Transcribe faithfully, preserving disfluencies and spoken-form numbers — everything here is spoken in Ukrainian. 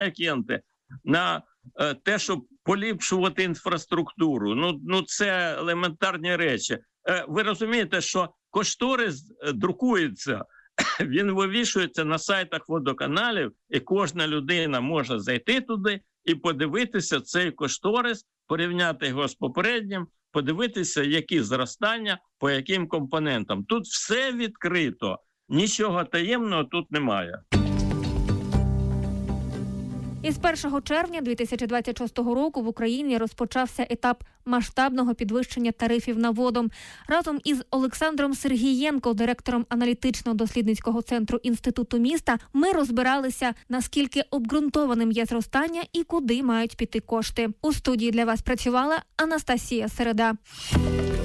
агенти, на е, те, щоб поліпшувати інфраструктуру. Ну, ну це елементарні речі. Е, ви розумієте, що кошторис друкується, він вивішується на сайтах водоканалів, і кожна людина може зайти туди і подивитися цей кошторис, порівняти його з попереднім, подивитися, які зростання, по яким компонентам. Тут все відкрито, нічого таємного тут немає. Із першого червня дві тисячі двадцять шостого року в Україні розпочався етап масштабного підвищення тарифів на воду. Разом із Олександром Сергієнко, директором аналітично-дослідницького центру Інституту міста, ми розбиралися, наскільки обґрунтованим є зростання і куди мають піти кошти. У студії для вас працювала Анастасія Середа.